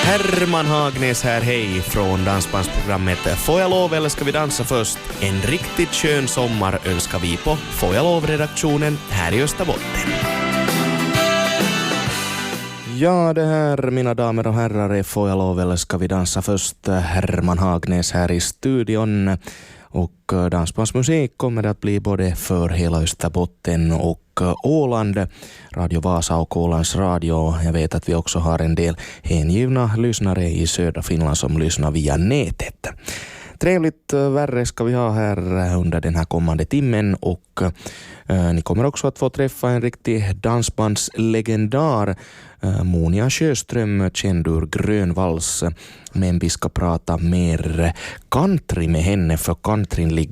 Herman Hagnäs här, hej från dansbandsprogrammet Får jag lov eller ska vi dansa först? En riktigt skön sommar önskar vi på Får jag lov-redaktionen här i Österbotten. Ja, det här, mina damer och herrar, är Får jag lov eller ska vi dansa först? Herman Hagnäs här i studion. Och dansbandsmusik kommer det att bli både för hela Österbotten och Åland, Radio Vasa och Ålands Radio. Jag vet att vi också har en del hängivna lyssnare i södra Finland som lyssnar via nätet. Trevligt värre ska vi ha här under den här kommande timmen och ni kommer också att få träffa en riktig dansbandslegendar, Monia Sjöström, känd ur Grönvals. Men vi ska prata mer country med henne, för countryn ligger